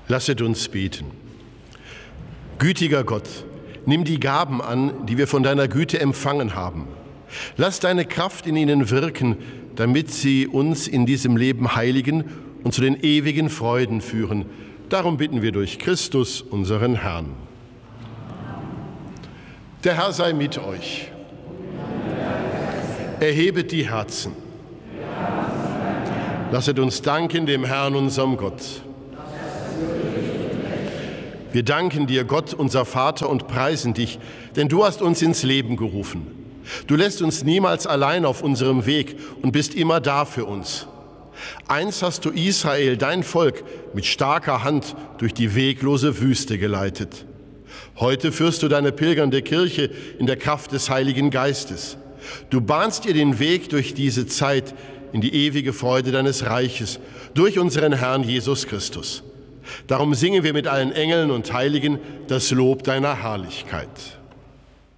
Lasset uns beten. Gütiger Gott, nimm die Gaben an, die wir von deiner Güte empfangen haben. Lass deine Kraft in ihnen wirken, damit sie uns in diesem Leben heiligen und zu den ewigen Freuden führen. Darum bitten wir durch Christus, unseren Herrn. Der Herr sei mit euch. Erhebet die Herzen. Lasset uns danken dem Herrn, unserem Gott. Wir danken dir, Gott, unser Vater, und preisen dich, denn du hast uns ins Leben gerufen. Du lässt uns niemals allein auf unserem Weg und bist immer da für uns. Einst hast du Israel, dein Volk, mit starker Hand durch die weglose Wüste geleitet. Heute führst du deine pilgernde Kirche in der Kraft des Heiligen Geistes. Du bahnst ihr den Weg durch diese Zeit in die ewige Freude deines Reiches, durch unseren Herrn Jesus Christus. Darum singen wir mit allen Engeln und Heiligen das Lob deiner Herrlichkeit.